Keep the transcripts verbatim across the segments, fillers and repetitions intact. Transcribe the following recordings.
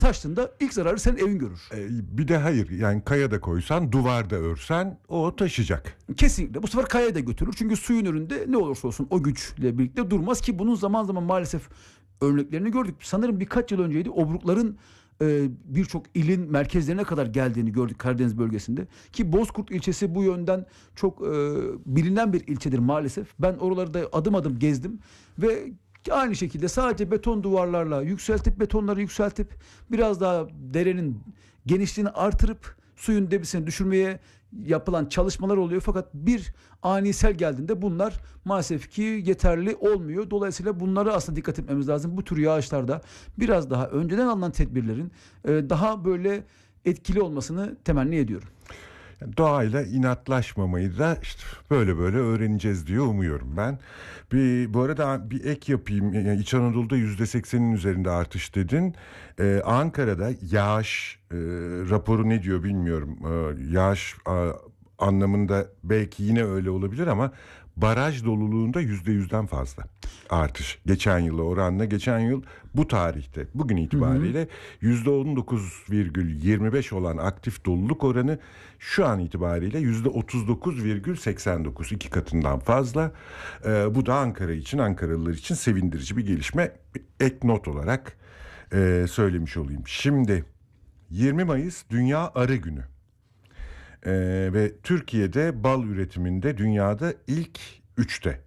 taştığında ilk zararı senin evin görür. Ee, bir de hayır, yani kaya da koysan, duvarda örsen o taşıyacak. Kesinlikle. Bu sefer kayaya da götürür. Çünkü suyun önünde ne olursa olsun o güçle birlikte durmaz ki bunun zaman zaman maalesef örneklerini gördük. Sanırım birkaç yıl önceydi. Obrukların e, birçok ilin merkezlerine kadar geldiğini gördük Karadeniz bölgesinde. Ki Bozkurt ilçesi bu yönden çok e, bilinen bir ilçedir maalesef. Ben oraları da adım adım gezdim ve aynı şekilde sadece beton duvarlarla yükseltip betonları yükseltip biraz daha derenin genişliğini artırıp suyun debisini düşürmeye yapılan çalışmalar oluyor. Fakat bir ani sel geldiğinde bunlar maalesef ki yeterli olmuyor. Dolayısıyla bunlara aslında dikkat etmemiz lazım. Bu tür yağışlarda biraz daha önceden alınan tedbirlerin daha böyle etkili olmasını temenni ediyorum. Doğayla inatlaşmamayı da işte böyle böyle öğreneceğiz diye umuyorum ben. Bir, bu arada bir ek yapayım. Yani İç Anadolu'da yüzde seksenin üzerinde artış dedin. Ee, Ankara'da yağış e, raporu ne diyor bilmiyorum. Ee, yağış a, anlamında belki yine öyle olabilir ama baraj doluluğunda yüzde yüzden fazla artış. Geçen yıla oranla geçen yıl bu tarihte bugün itibariyle yüzde on dokuz virgül yirmi beş olan aktif doluluk oranı şu an itibariyle yüzde otuz dokuz virgül seksen dokuz, iki katından fazla. Ee, bu da Ankara için, Ankaralılar için sevindirici bir gelişme. Ek not olarak e, söylemiş olayım. Şimdi yirmi Mayıs Dünya Arı Günü. Ee, ve Türkiye'de bal üretiminde dünyada ilk üçte.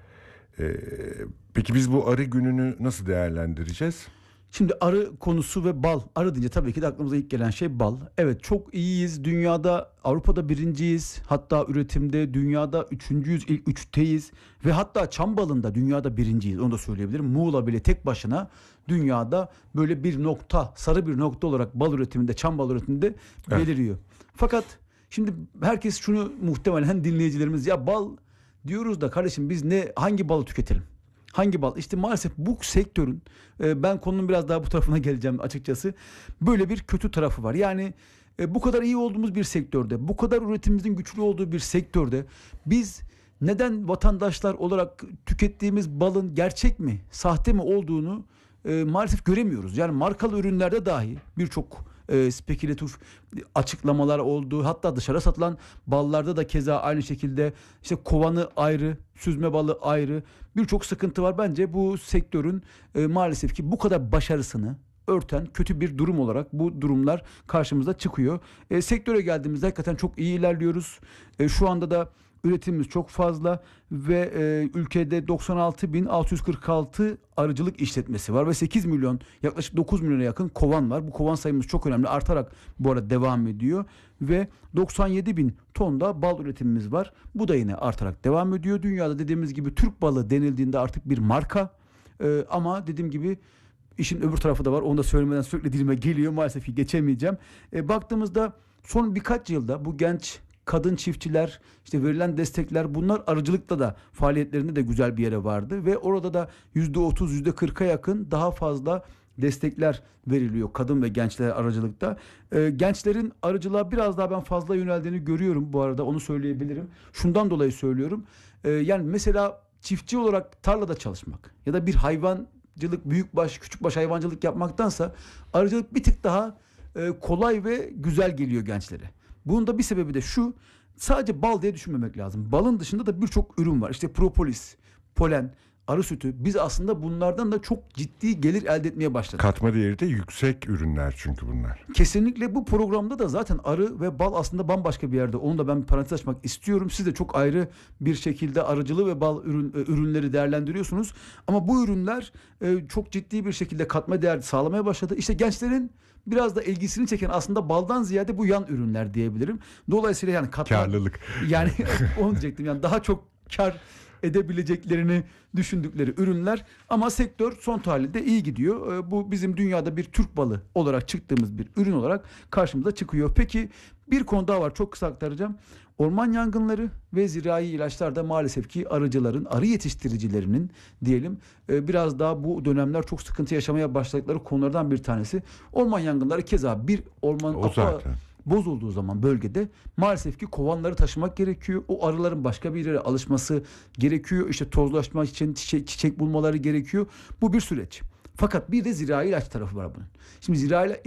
Ee, peki biz bu arı gününü nasıl değerlendireceğiz? Şimdi arı konusu ve bal. Arı deyince tabii ki de aklımıza ilk gelen şey bal. Evet, çok iyiyiz. Dünyada, Avrupa'da birinciyiz. Hatta üretimde dünyada üçüncüyüz, ilk üçteyiz. Ve hatta çam balında dünyada birinciyiz. Onu da söyleyebilirim. Muğla bile tek başına dünyada böyle bir nokta, sarı bir nokta olarak bal üretiminde, çam bal üretiminde Evet. beliriyor. Fakat şimdi herkes şunu muhtemelen dinleyicilerimiz, ya bal diyoruz da kardeşim biz ne hangi balı tüketelim? Hangi bal? İşte maalesef bu sektörün e, ben konunun biraz daha bu tarafına geleceğim açıkçası. Böyle bir kötü tarafı var. Yani e, bu kadar iyi olduğumuz bir sektörde, bu kadar üretimimizin güçlü olduğu bir sektörde biz neden vatandaşlar olarak tükettiğimiz balın gerçek mi, sahte mi olduğunu e, maalesef göremiyoruz. Yani markalı ürünlerde dahi birçok e, spekülatif açıklamalar oldu. Hatta dışarı satılan ballarda da keza aynı şekilde işte kovanı ayrı, süzme balı ayrı, birçok sıkıntı var. Bence bu sektörün e, maalesef ki bu kadar başarısını örten kötü bir durum olarak bu durumlar karşımıza çıkıyor. E, sektöre geldiğimizde hakikaten çok iyi ilerliyoruz. E, şu anda da üretimimiz çok fazla ve e, ülkede doksan altı bin altı yüz kırk altı arıcılık işletmesi var ve sekiz milyon, yaklaşık dokuz milyona yakın kovan var. Bu kovan sayımız çok önemli, artarak bu arada devam ediyor ve doksan yedi bin ton da bal üretimimiz var. Bu da yine artarak devam ediyor. Dünyada dediğimiz gibi Türk balı denildiğinde artık bir marka e, ama dediğim gibi işin öbür tarafı da var. Onu da söylemeden sürekli dilime geliyor. Maalesef ki geçemeyeceğim. E, baktığımızda son birkaç yılda bu genç kadın çiftçiler, işte verilen destekler, bunlar arıcılıkta da faaliyetlerinde de güzel bir yere vardı ve orada da yüzde otuz yüzde kırka yakın daha fazla destekler veriliyor kadın ve gençlere arıcılıkta. Ee, gençlerin arıcılığa biraz daha ben fazla yöneldiğini görüyorum bu arada, onu söyleyebilirim. Şundan dolayı söylüyorum. Ee, yani mesela çiftçi olarak tarlada çalışmak ya da bir hayvancılık, büyükbaş, küçükbaş hayvancılık yapmaktansa arıcılık bir tık daha e, kolay ve güzel geliyor gençlere. Bunun da bir sebebi de şu: sadece bal diye düşünmemek lazım. Balın dışında da birçok ürün var. İşte propolis, polen, arı sütü. Biz aslında bunlardan da çok ciddi gelir elde etmeye başladık. Katma değeri de yüksek ürünler çünkü bunlar. Kesinlikle bu programda da zaten arı ve bal aslında bambaşka bir yerde. Onu da ben bir parantez açmak istiyorum. Siz de çok ayrı bir şekilde arıcılığı ve bal ürün, ürünleri değerlendiriyorsunuz. Ama bu ürünler e, çok ciddi bir şekilde katma değer sağlamaya başladı. İşte gençlerin biraz da ilgisini çeken aslında baldan ziyade bu yan ürünler diyebilirim. Dolayısıyla yani katma... Karlılık. Yani onu diyecektim. Yani daha çok kar edebileceklerini düşündükleri ürünler, ama sektör son tahlilde iyi gidiyor. Bu bizim dünyada bir Türk balı olarak çıktığımız bir ürün olarak karşımıza çıkıyor. Peki bir konu daha var, çok kısa aktaracağım. Orman yangınları ve zirai ilaçlar da maalesef ki arıcıların, arı yetiştiricilerinin diyelim biraz daha bu dönemler çok sıkıntı yaşamaya başladıkları konulardan bir tanesi. Orman yangınları keza bir orman O zaten bozulduğu zaman bölgede maalesef ki kovanları taşımak gerekiyor. O arıların başka bir yere alışması gerekiyor. İşte tozlaşma için çiçek, çiçek bulmaları gerekiyor. Bu bir süreç. Fakat bir de zirai ilaç tarafı var bunun. Şimdi zirai